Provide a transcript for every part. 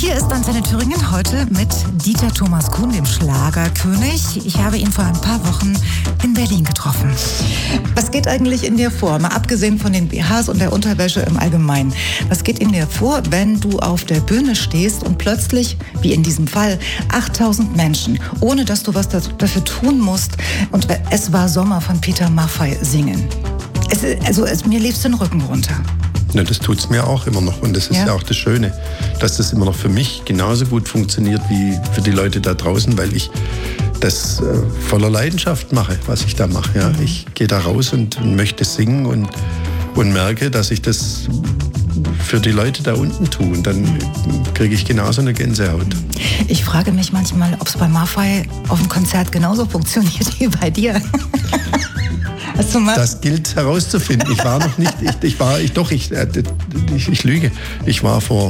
Hier ist Antenne Thüringen heute mit Dieter Thomas Kuhn, dem Schlagerkönig. Ich habe ihn vor ein paar Wochen in Berlin getroffen. Was geht eigentlich in dir vor, mal abgesehen von den BHs und der Unterwäsche im Allgemeinen? Was geht in dir vor, wenn du auf der Bühne stehst und plötzlich, wie in diesem Fall, 8000 Menschen, ohne dass du was dafür tun musst, und Es war Sommer von Peter Maffay singen? Mir lief es den Rücken runter. Ja, das tut es mir auch immer noch. Und das ist ja auch das Schöne, dass das immer noch für mich genauso gut funktioniert wie für die Leute da draußen, weil ich das voller Leidenschaft mache, was ich da mache. Ja. Ich gehe da raus und möchte singen und merke, dass ich das für die Leute da unten tue. Und dann kriege ich genauso eine Gänsehaut. Ich frage mich manchmal, ob es bei Maffay auf dem Konzert genauso funktioniert wie bei dir. Das gilt herauszufinden. Ich war noch nicht, ich lüge. Ich war vor,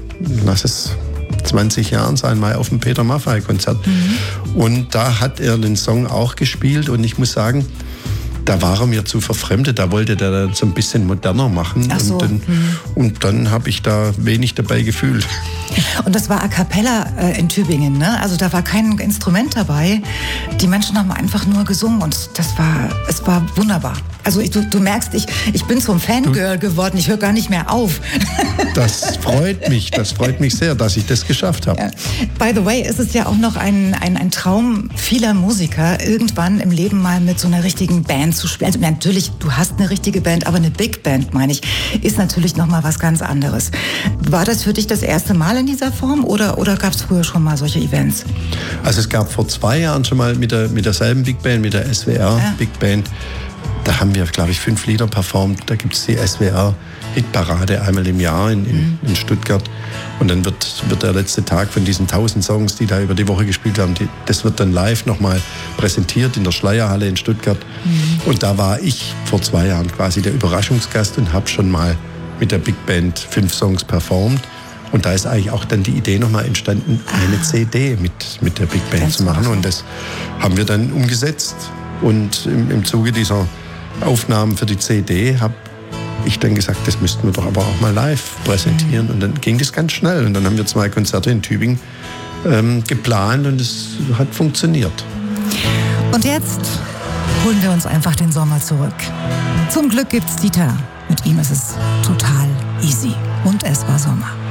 20 Jahren einmal auf dem Peter Maffay-Konzert. Und da hat er den Song auch gespielt und ich muss sagen, da war er mir zu verfremdet, da wollte der dann so ein bisschen moderner machen. Ach so. Und dann habe ich da wenig dabei gefühlt. Und das war a cappella in Tübingen, ne? Also da war kein Instrument dabei. Die Menschen haben einfach nur gesungen und es war wunderbar. Also du merkst, ich bin zum Fangirl geworden, ich höre gar nicht mehr auf. Das freut mich sehr, dass ich das geschafft habe. Ja. By the way, ist es ja auch noch ein Traum vieler Musiker, irgendwann im Leben mal mit so einer richtigen Band zu spielen. Also natürlich, du hast eine richtige Band, aber eine Big Band, meine ich, ist natürlich noch mal was ganz anderes. War das für dich das erste Mal in dieser Form oder gab es früher schon mal solche Events? Also es gab vor 2 Jahren schon mal mit derselben Big Band, mit der SWR Big Band. Da haben wir, glaube ich, 5 Lieder performt. Da gibt es die SWR-Hitparade einmal im Jahr in Stuttgart. Und dann wird der letzte Tag von diesen 1000 Songs, die da über die Woche gespielt haben, das wird dann live nochmal präsentiert in der Schleierhalle in Stuttgart. Und da war ich vor 2 Jahren quasi der Überraschungsgast und habe schon mal mit der Big Band 5 Songs performt. Und da ist eigentlich auch dann die Idee nochmal entstanden, eine CD mit der Big Band zu machen. Und das haben wir dann umgesetzt. Und im Zuge dieser Aufnahmen für die CD habe ich dann gesagt, das müssten wir doch aber auch mal live präsentieren. Und dann ging das ganz schnell. Und dann haben wir 2 Konzerte in Tübingen geplant und es hat funktioniert. Und jetzt holen wir uns einfach den Sommer zurück. Zum Glück gibt's Dieter. Mit ihm ist es total easy. Und es war Sommer.